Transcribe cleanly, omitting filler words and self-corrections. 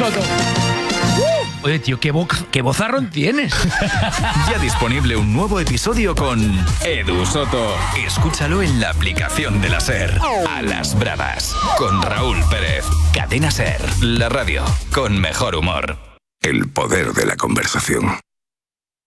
Soto. Oye, tío, qué vozarrón tienes. Ya disponible un nuevo episodio con Edu Soto. Escúchalo en la aplicación de la SER. A las bravas. Con Raúl Pérez. Cadena SER. La radio con mejor humor. El poder de la conversación.